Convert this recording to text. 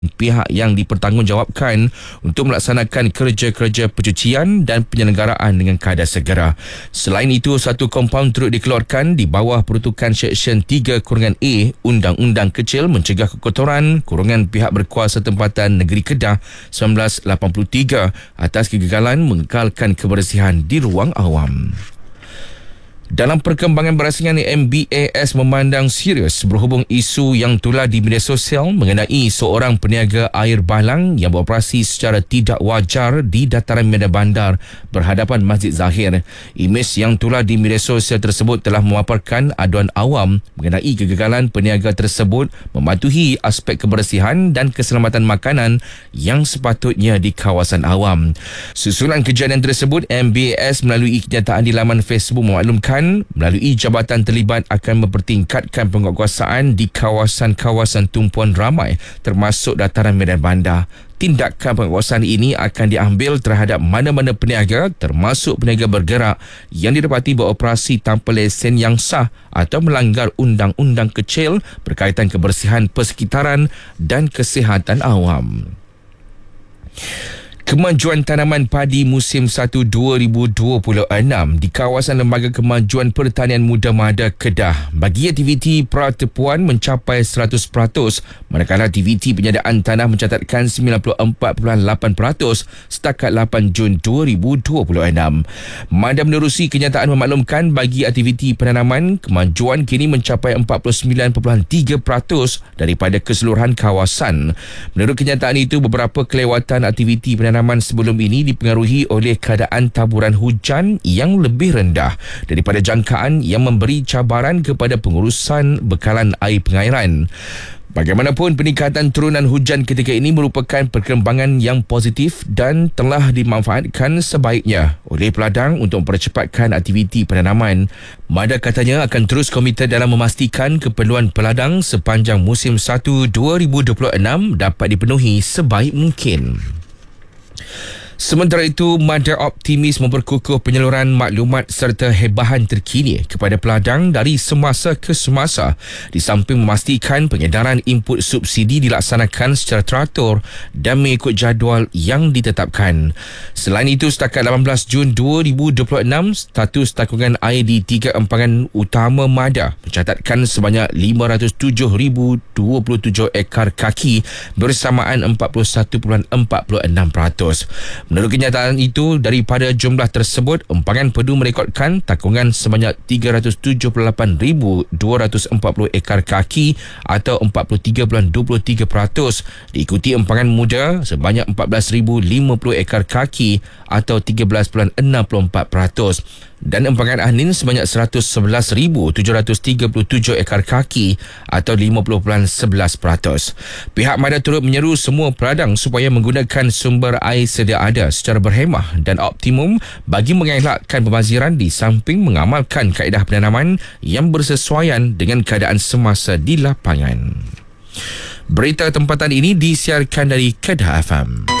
pihak yang dipertanggungjawabkan untuk melaksanakan kerja-kerja pencucian dan penyelenggaraan dengan kadar segera. Selain itu, satu kompaun turut dikeluarkan di bawah peruntukan Seksyen 3-A Undang-Undang Kecil Mencegah Kekotoran pihak berkuasa tempatan Negeri Kedah 1983 atas kegagalan mengekalkan kebersihan di ruang awam. Dalam perkembangan berasingan, MBAS memandang serius berhubung isu yang tular di media sosial mengenai seorang peniaga air balang yang beroperasi secara tidak wajar di dataran Medan Bandar berhadapan Masjid Zahir. Imej yang tular di media sosial tersebut telah memaparkan aduan awam mengenai kegagalan peniaga tersebut mematuhi aspek kebersihan dan keselamatan makanan yang sepatutnya di kawasan awam. Susulan kejadian tersebut, MBAS melalui kenyataan di laman Facebook memaklumkan melalui jabatan terlibat akan mempertingkatkan penguatkuasaan di kawasan-kawasan tumpuan ramai termasuk dataran Medan Bandar. Tindakan penguatkuasaan ini akan diambil terhadap mana-mana peniaga termasuk peniaga bergerak yang didapati beroperasi tanpa lesen yang sah atau melanggar undang-undang kecil berkaitan kebersihan persekitaran dan kesihatan awam. Kemajuan tanaman padi musim 1 2026 di kawasan Lembaga Kemajuan Pertanian Muda Mada Kedah bagi aktiviti pratepuan mencapai 100%, manakala aktiviti penyediaan tanah mencatatkan 94.8% setakat 8 Jun 2026. Mada menerusi kenyataan memaklumkan bagi aktiviti penanaman, kemajuan kini mencapai 49.3% daripada keseluruhan kawasan. Menurut kenyataan itu, beberapa kelewatan aktiviti penanaman sebelum ini dipengaruhi oleh keadaan taburan hujan yang lebih rendah daripada jangkaan yang memberi cabaran kepada pengurusan bekalan air pengairan. Bagaimanapun, peningkatan turunan hujan ketika ini merupakan perkembangan yang positif dan telah dimanfaatkan sebaiknya oleh peladang untuk mempercepatkan aktiviti penanaman. Mada katanya akan terus komited dalam memastikan keperluan peladang sepanjang musim 1 2026 dapat dipenuhi sebaik mungkin. Sementara itu, Mada optimis memperkukuh penyaluran maklumat serta hebahan terkini kepada peladang dari semasa ke semasa di samping memastikan pengedaran input subsidi dilaksanakan secara teratur dan mengikut jadual yang ditetapkan. Selain itu, setakat 18 Jun 2026, status takungan air di 3 empangan utama Mada mencatatkan sebanyak 507,027 ekar kaki bersamaan 41.46%. Menurut kenyataan itu, daripada jumlah tersebut, empangan Pedu merekodkan takungan sebanyak 378,240 ekar kaki atau 43.23%, diikuti empangan Muda sebanyak 14,050 ekar kaki atau 13.64%. Dan empangan Anin sebanyak 111,737 ekar kaki atau 50.11%. Pihak Mada turut menyeru semua peladang supaya menggunakan sumber air sedia ada secara berhemah dan optimum bagi mengelakkan pembaziran di samping mengamalkan kaedah penanaman yang bersesuaian dengan keadaan semasa di lapangan. Berita tempatan ini disiarkan dari Kedah FM.